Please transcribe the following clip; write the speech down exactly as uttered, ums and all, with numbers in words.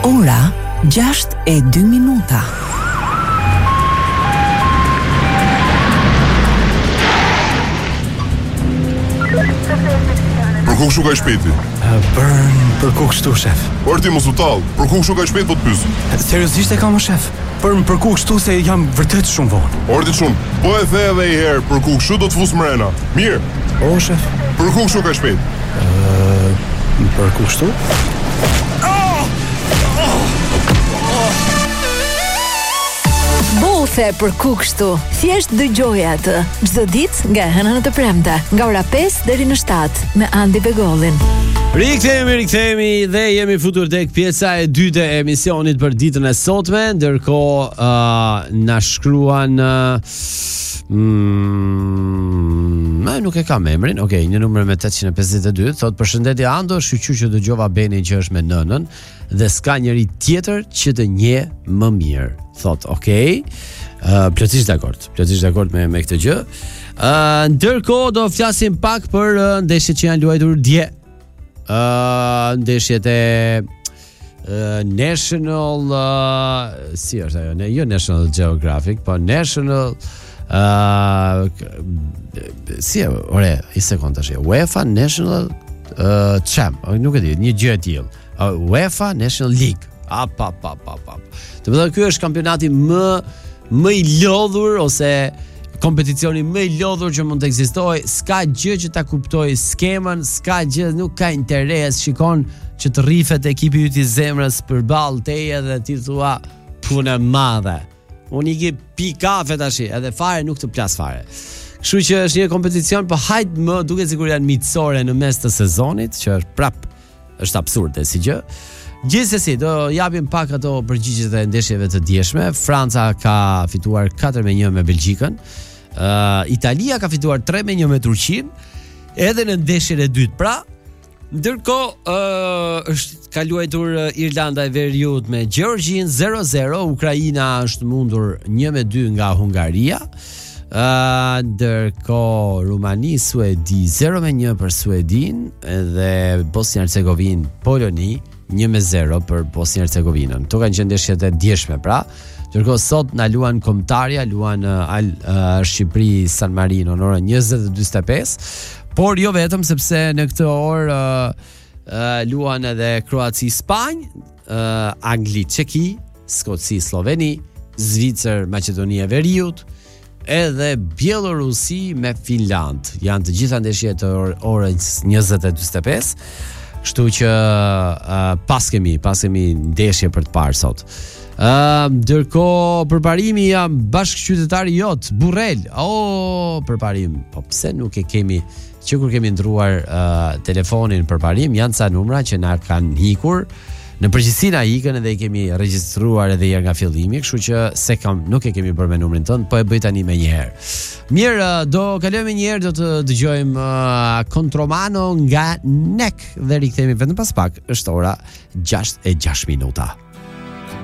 Ora gjashtë e dy minuta. Për ku kështu ka i shpejti? Bërn për ku kështu, shef? Por ti mos u tall, për ku kështu ka i shpejt po të pyes? Seriozisht e kam, shef? Për për ku kështu se jam vërtet shumë vonë. Ordi shumë, po e the edhe i herë, për ku kështu do të fus mrena. Mirë. O, shef? Për ku kështu ka i shpejt? Uh, për ku kështu? Bothe për ku kështu. Thjesht dëgjoj atë çdo ditë nga hëna në të premte, nga ora pesë deri në shtatë me Andi Begollin. Rikthehemi, rikthehemi dhe jemi futur tek pjesa e dytë e emisionit për ditën e sotme, ndërkohë uh, na shkruan uh, mm, nuk e kam emrin. Okej, okay, një numër me tetëqind e pesëdhjetë e dy, thot përshëndetje Ando, shqyqy që dëgjova Benin që është me nënën dhe s'ka njëri tjetër që të njeh më mirë. Thot, okej. Okay. Uh, plotësisht dakord. Plotësisht dakord me me këtë gjë. Uh, ndërkohë do flasim pak për uh, ndeshjet që janë luajtur dje. Uh, ndeshjet e uh, National uh, si është ajo, ne jo National Geographic, po National uh, si e, ore, i sekond tash. UEFA National uh, Champ, nuk e di, një gjë e tillë. Uh, UEFA National League. A pa pa pa pa. Do të thotë ky është kampionati më më i lodhur ose kompeticioni më i lodhur që mund të ekzistojë. S'ka gjë që ta kuptoj skemën, s'ka gjë, nuk ka interes. Shikon që të rrifet ekipi yt i zemrës përballë teje dhe ti thua punë e madhe. Unë i ki pi kafe tash, edhe fare nuk të plas fare. Kështu që është një kompeticion, po hajt më duket sikur janë miqësore në mes të sezonit, që është prap është absurde si gjë. Gjithsesi, do japim pak ato përgjigjet e ndeshjeve të djeshme. Franca ka fituar katër me një me Belgjikën. Uh, Italia ka fituar tre me një me Turqinë, edhe në ndeshjen e dytë. Pra, ndërkohë uh, është ka luajtur Irlanda e Veriut me Gjeorgjinë zero zero, Ukraina është mundur një me dy nga Hungaria. Uh, ndërkohë Rumani Suedi zero me një për Suedin, edhe Bosnia-Hercegovina Poloni një me zero për Bosnia-Hercegovinën. To kanë qenë ndeshjet e djeshme, pra. Ndërkohë sot na luan kombëtarja, luan uh, Al uh, Shqipëri San Marino në orën njëzet e njëzet e pesë, por jo vetëm, sepse në këtë orë uh, uh, luan edhe Kroaci Spanjë, uh, Angli Çeki, Skoci Sloveni, Zvicër Maqedonia e Veriut, edhe Bielorusi me Finland. Janë të gjitha ndeshjet të or- orës njëzet e njëzet e pesë. Kështu që uh, pas kemi, pas kemi ndeshje për të parë sot. Uh, ndërkohë përparimi jam bashkëqytetari jot, Burrell. Oh, përparim. Po pse nuk e kemi, që kur kemi ndruar uh, telefonin përparim, janë ca numra që na kanë hikur. Në përgjithësi na ikën edhe i kemi regjistruar edhe herë nga fillimi, kështu që se kam, nuk e kemi bërë me numrin tënd, po e bëj tani me një herë. Mirë, do kalojmë një herë, do të dëgjojmë uh, Contromano nga Nek dhe rikthehemi vetëm pas pak. Është ora gjashtë e gjashtë minuta.